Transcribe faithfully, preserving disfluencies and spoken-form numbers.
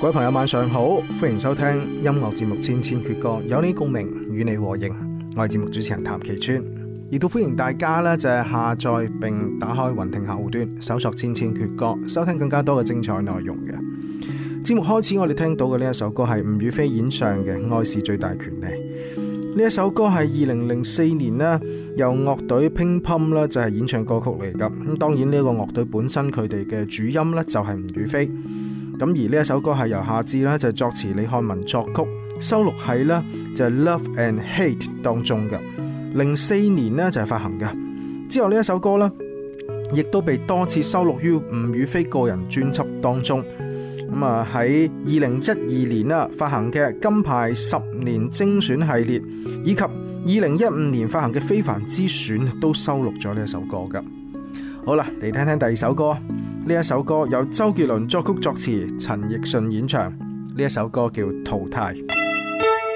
各位朋友晚上好，歡迎收聽音樂節目《千千闕歌》，有你共鳴，與你和應。我係節目主持人譚其川，亦都歡迎大家呢就係下載並打開雲聽客戶端，搜索《千千闕歌》，收聽更加多嘅精彩內容嘅。節目開始，我哋聽到嘅呢一首歌係吳雨霏演唱嘅《愛是最大權利》。呢一首歌係二零零四年呢由樂隊乒乓啦就係演唱歌曲嚟噶。咁當然呢個樂隊本身佢哋嘅主音呢就係吳雨霏。咁而呢一首歌係由夏至啦就係作詞李漢文作曲，收錄喺呢就係 Love and Hate 當中嘅。零四年呢就係發行嘅。之後呢一首歌呢亦都被多次收錄於吳雨霏個人專輯當中。咁啊喺二零一二年啦發行嘅金牌十年精選系列，以及二零一五年發行嘅非凡之選都收錄咗呢一首歌噶。好啦，嚟聽聽第二首歌。呢一首歌由周杰倫作曲作詞，陳奕迅演唱。呢一首歌叫《淘汰》。